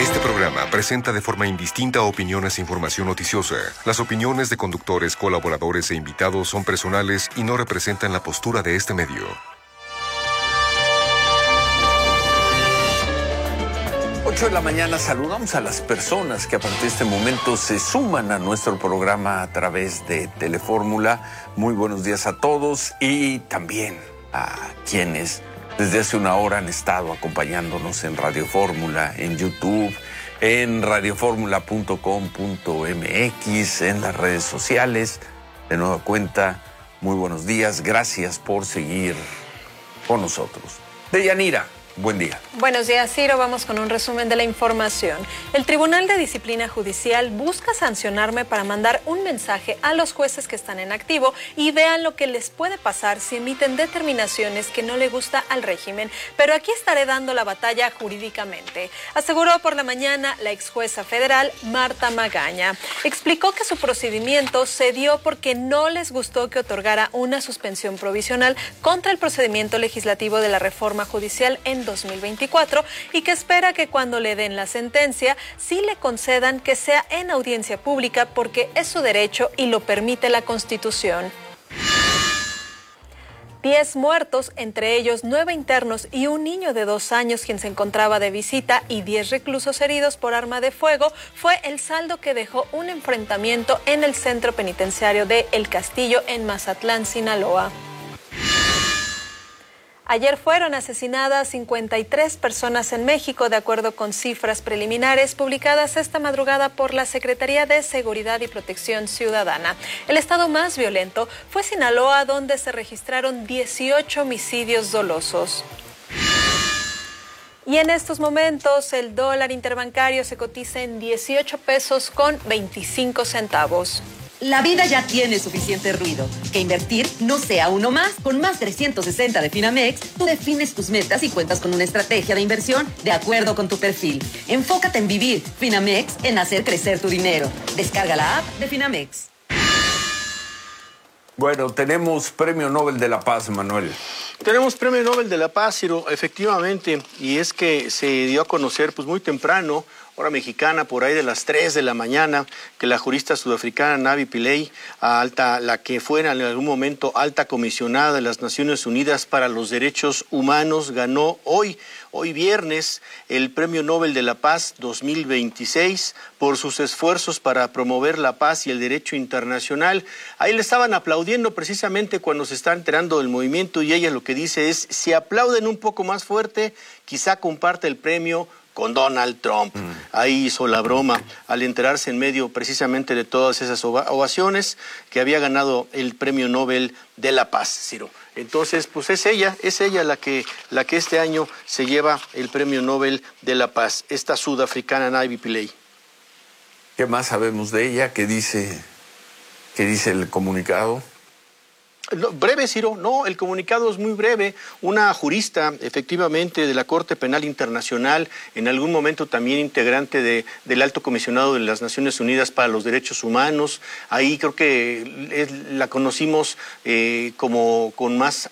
Este programa presenta de forma indistinta opiniones e información noticiosa. Las opiniones de conductores, colaboradores e invitados son personales y no representan la postura de este medio. 8 de la mañana, saludamos a las personas que a partir de este momento se suman a nuestro programa a través de Telefórmula. Muy buenos días a todos y también a quienes desde hace una hora han estado acompañándonos en Radio Fórmula, en YouTube, en radioformula.com.mx, en las redes sociales. De nueva cuenta, muy buenos días. Gracias por seguir con nosotros. Deyanira, buen día. Buenos días, Ciro. Vamos con un resumen de la información. El Tribunal de Disciplina Judicial busca sancionarme para mandar un mensaje a los jueces que están en activo y vean lo que les puede pasar si emiten determinaciones que no le gusta al régimen. Pero aquí estaré dando la batalla jurídicamente, aseguró por la mañana la ex jueza federal Marta Magaña. Explicó que su procedimiento se dio porque no les gustó que otorgara una suspensión provisional contra el procedimiento legislativo de la reforma judicial en 2024 y que espera que cuando le den la sentencia sí le concedan que sea en audiencia pública porque es su derecho y lo permite la Constitución. 10 muertos, entre ellos 9 internos y un niño de 2 años quien se encontraba de visita y 10 reclusos heridos por arma de fuego, fue el saldo que dejó un enfrentamiento en el centro penitenciario de El Castillo en Mazatlán, Sinaloa. Ayer fueron asesinadas 53 personas en México, de acuerdo con cifras preliminares publicadas esta madrugada por la Secretaría de Seguridad y Protección Ciudadana. El estado más violento fue Sinaloa, donde se registraron 18 homicidios dolosos. Y en estos momentos el dólar interbancario se cotiza en 18 pesos con 25 centavos. La vida ya tiene suficiente ruido. Que invertir no sea uno más. Con más 360 de Finamex, tú defines tus metas y cuentas con una estrategia de inversión de acuerdo con tu perfil. Enfócate en vivir. Finamex, en hacer crecer tu dinero. Descarga la app de Finamex. Bueno, tenemos Premio Nobel de la Paz, Manuel. Tenemos Premio Nobel de la Paz, Ciro, efectivamente, y es que se dio a conocer pues muy temprano, hora mexicana, por ahí de las 3 de la mañana, que la jurista sudafricana Navi Pillay, la que fuera en algún momento alta comisionada de las Naciones Unidas para los Derechos Humanos, ganó hoy viernes, el Premio Nobel de la Paz 2026 por sus esfuerzos para promover la paz y el derecho internacional. Ahí le estaban aplaudiendo precisamente cuando se está enterando del movimiento y ella lo que dice es, si aplauden un poco más fuerte, quizá comparte el premio con Donald Trump. Ahí hizo la broma al enterarse en medio precisamente de todas esas ovaciones que había ganado el Premio Nobel de la Paz, Ciro. Entonces, pues es ella la que este año se lleva el Premio Nobel de la Paz, esta sudafricana Navi Pillay. ¿Qué más sabemos de ella? ¿Qué dice el comunicado? No, breve, Ciro, no, el comunicado es muy breve. Una jurista, efectivamente, de la Corte Penal Internacional, en algún momento también integrante del Alto Comisionado de las Naciones Unidas para los Derechos Humanos. Ahí creo que la conocimos como con más